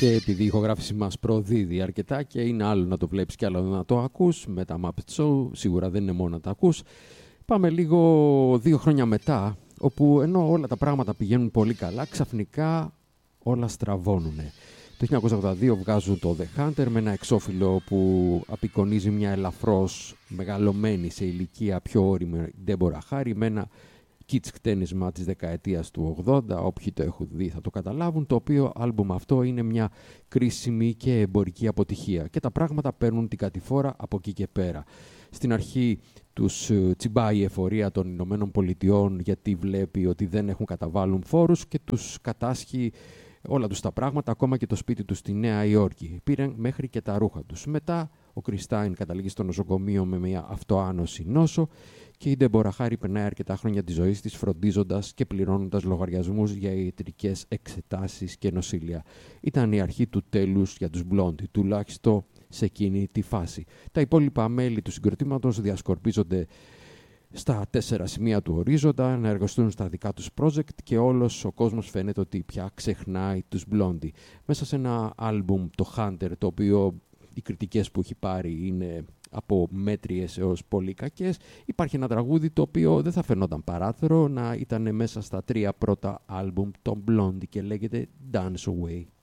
Και επειδή η ηχογράφηση μας προδίδει αρκετά και είναι άλλο να το βλέπεις και άλλο να το ακούς, με τα Muppet Show σίγουρα δεν είναι μόνο να τα ακούς. Πάμε λίγο 2 χρόνια μετά, όπου ενώ όλα τα πράγματα πηγαίνουν πολύ καλά, ξαφνικά όλα στραβώνουνε. Το 1982 βγάζουν το The Hunter με ένα εξώφυλλο που απεικονίζει μια ελαφρώς μεγαλωμένη σε ηλικία πιο όριμη Ντέμπορα Χάρι με ένα kitsch χτένισμα της δεκαετίας του 80, όποιοι το έχουν δει θα το καταλάβουν, το οποίο άλμπουμ αυτό είναι μια κρίσιμη και εμπορική αποτυχία και τα πράγματα παίρνουν την κατηφόρα από εκεί και πέρα. Στην αρχή τους τσιμπάει η εφορία των Ηνωμένων Πολιτειών γιατί βλέπει ότι δεν έχουν καταβάλουν φόρους και τους κατάσχει όλα τους τα πράγματα, ακόμα και το σπίτι τους στη Νέα Υόρκη. Πήραν μέχρι και τα ρούχα τους. Μετά ο Κριστάιν καταλήγει στο νοσοκομείο με μια αυτοάνωση νόσο και η Ντέμπορα Χάρι περνάει αρκετά χρόνια της ζωής της φροντίζοντας και πληρώνοντας λογαριασμούς για ιατρικές εξετάσεις και νοσήλια. Ήταν η αρχή του τέλους για τους Blondie, τουλάχιστον σε εκείνη τη φάση. Τα υπόλοιπα μέλη του συγκροτήματος διασκορπίζονται στα 4 σημεία του ορίζοντα, να εργαστούν στα δικά τους project και όλος ο κόσμος φαίνεται ότι πια ξεχνάει τους Blondie. Μέσα σε ένα άλμπουμ, το Hunter, το οποίο οι κριτικές που έχει πάρει είναι από μέτριες έως πολύ κακές, υπάρχει ένα τραγούδι το οποίο δεν θα φαινόταν παράθυρο να ήταν μέσα στα 3 πρώτα άλμπουμ των Blondie και λέγεται Dance Away.